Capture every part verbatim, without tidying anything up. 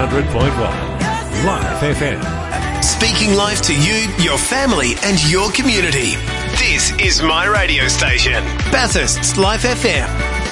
hundred point one Life F M. Speaking life to you, your family and your community. This is my radio station, Bathurst's Life F M.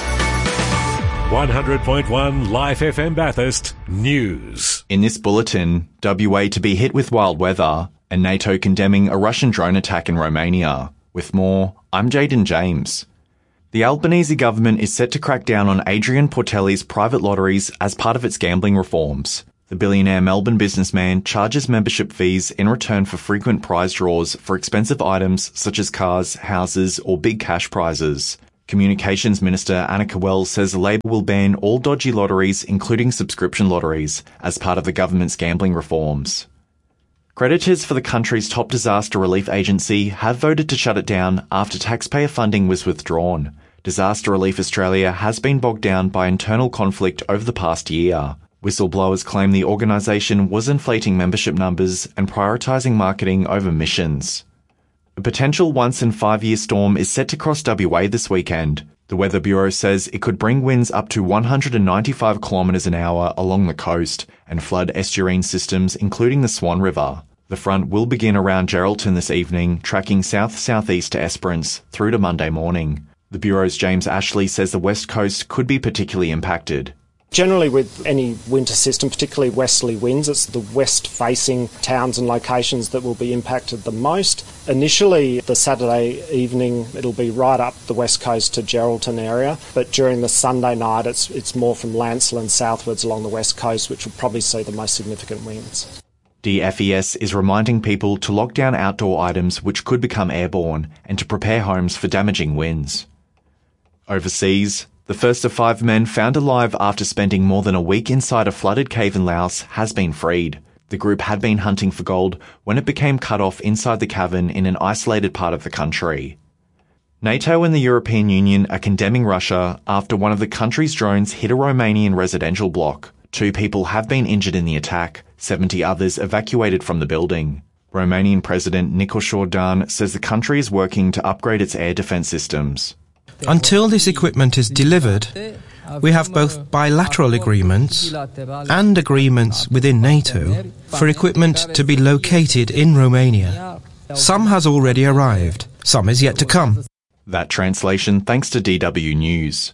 one hundred point one Life F M Bathurst News. In this bulletin, W A to be hit with wild weather and NATO condemning a Russian drone attack in Romania. With more, I'm Jaden James. The Albanese government is set to crack down on Adrian Portelli's private lotteries as part of its gambling reforms. The billionaire Melbourne businessman charges membership fees in return for frequent prize draws for expensive items such as cars, houses, or big cash prizes. Communications Minister Annika Wells says Labor will ban all dodgy lotteries, including subscription lotteries, as part of the government's gambling reforms. Creditors for the country's top disaster relief agency have voted to shut it down after taxpayer funding was withdrawn. Disaster Relief Australia has been bogged down by internal conflict over the past year. Whistleblowers claim the organisation was inflating membership numbers and prioritising marketing over missions. A potential once-in-five-year storm is set to cross W A this weekend. The Weather Bureau says it could bring winds up to one hundred ninety-five kilometres an hour along the coast and flood estuarine systems, including the Swan River. The front will begin around Geraldton this evening, tracking south-southeast to Esperance through to Monday morning. The Bureau's James Ashley says the west coast could be particularly impacted. Generally with any winter system, particularly westerly winds, it's the west-facing towns and locations that will be impacted the most. Initially, the Saturday evening, it'll be right up the west coast to Geraldton area, but during the Sunday night, it's it's more from Lancelin southwards along the west coast, which will probably see the most significant winds. D F E S is reminding people to lock down outdoor items which could become airborne and to prepare homes for damaging winds. Overseas, the first of five men found alive after spending more than a week inside a flooded cave in Laos has been freed. The group had been hunting for gold when it became cut off inside the cavern in an isolated part of the country. NATO and the European Union are condemning Russia after one of the country's drones hit a Romanian residential block. Two people have been injured in the attack, seventy others evacuated from the building. Romanian President Nicolas Jordan says the country is working to upgrade its air defence systems. Until this equipment is delivered, we have both bilateral agreements and agreements within NATO for equipment to be located in Romania. Some has already arrived, some is yet to come. That translation thanks to D W News.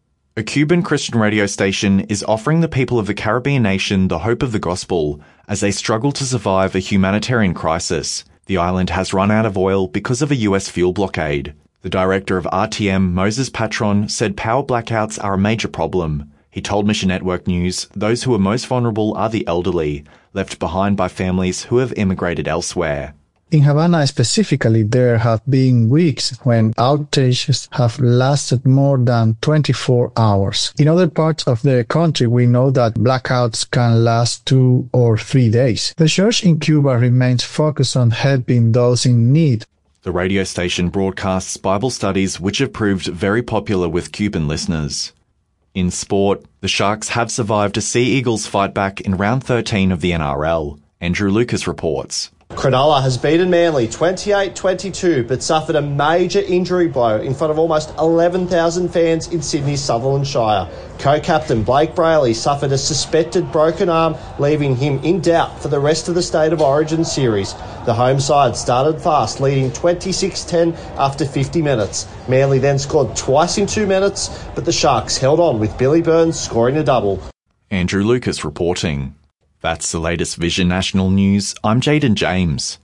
A Cuban Christian radio station is offering the people of the Caribbean nation the hope of the gospel as they struggle to survive a humanitarian crisis. The island has run out of oil because of a U S fuel blockade. The director of R T M, Moses Patron, said power blackouts are a major problem. He told Mission Network News those who are most vulnerable are the elderly, left behind by families who have immigrated elsewhere. In Havana specifically, there have been weeks when outages have lasted more than twenty-four hours. In other parts of the country, we know that blackouts can last two or three days. The church in Cuba remains focused on helping those in need. The radio station broadcasts Bible studies which have proved very popular with Cuban listeners. In sport, the Sharks have survived a Sea Eagles fight back in round thirteen of the N R L. Andrew Lucas reports. Cronulla has beaten Manly twenty-eight twenty-two but suffered a major injury blow in front of almost eleven thousand fans in Sydney's Sutherland Shire. Co-captain Blake Brayley suffered a suspected broken arm, leaving him in doubt for the rest of the State of Origin series. The home side started fast, leading twenty-six ten after fifty minutes. Manly then scored twice in two minutes, but the Sharks held on with Billy Burns scoring a double. Andrew Lucas reporting. That's the latest Vision National News. I'm Jaden James.